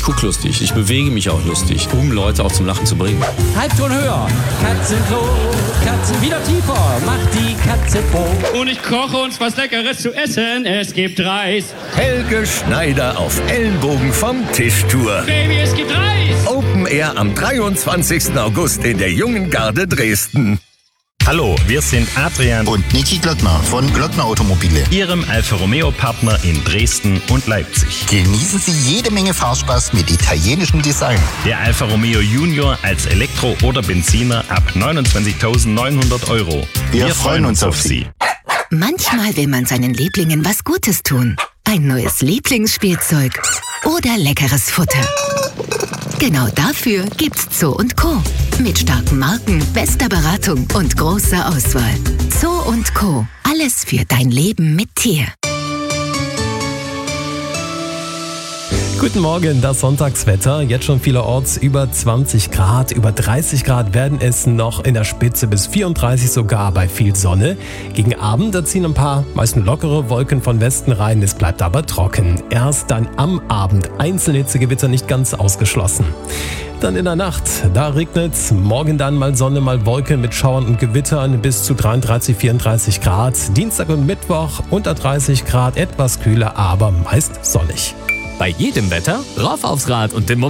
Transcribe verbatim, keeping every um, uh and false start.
gucke lustig, ich bewege mich auch lustig, um Leute auch zum Lachen zu bringen. Halbton höher, Katzenklo, Katzen wieder tiefer, macht die Katze froh. Und ich koche uns was Leckeres zu essen, es gibt Reis. Helge Schneider auf Ellenbogen vom Tischtour. Baby, es gibt Reis! Open Air am dreiundzwanzigsten August in der Jungen Garde Dresden. Hallo, wir sind Adrian und Niki Glöckner von Glöckner Automobile, Ihrem Alfa Romeo Partner in Dresden und Leipzig. Genießen Sie jede Menge Fahrspaß mit italienischem Design. Der Alfa Romeo Junior als Elektro- oder Benziner ab neunundzwanzigtausendneunhundert Euro. Wir, wir freuen uns auf Sie. Manchmal will man seinen Lieblingen was Gutes tun. Ein neues Lieblingsspielzeug oder leckeres Futter. Genau dafür gibt's Zoo und Co. Mit starken Marken, bester Beratung und großer Auswahl. Zoo und Co. Alles für dein Leben mit Tier. Guten Morgen, das Sonntagswetter. Jetzt schon vielerorts über zwanzig Grad, über dreißig Grad werden es noch in der Spitze, bis vierunddreißig sogar bei viel Sonne. Gegen Abend, da ziehen ein paar, meist lockere Wolken von Westen rein, es bleibt aber trocken. Erst dann am Abend einzelne Hitzegewitter nicht ganz ausgeschlossen. Dann in der Nacht, da regnet's, morgen dann mal Sonne, mal Wolken mit Schauern und Gewittern bis zu dreiunddreißig, vierunddreißig Grad. Dienstag und Mittwoch unter dreißig Grad, etwas kühler, aber meist sonnig. Bei jedem Wetter rauf aufs Rad und den Moment